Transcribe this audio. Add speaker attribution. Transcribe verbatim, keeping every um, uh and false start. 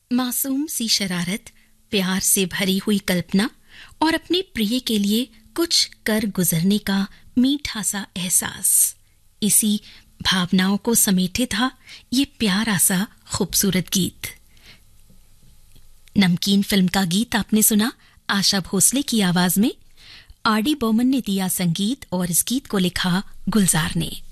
Speaker 1: मासूम सी शरारत, प्यार से भरी हुई कल्पना और अपने प्रिय के लिए कुछ कर गुजरने का मीठा सा एहसास, इसी भावनाओं को समेटे था ये प्यारा सा खूबसूरत गीत। नमकीन फिल्म का गीत आपने सुना आशा भोसले की आवाज में। आर डी बर्मन ने दिया संगीत और इस गीत को लिखा गुलजार ने।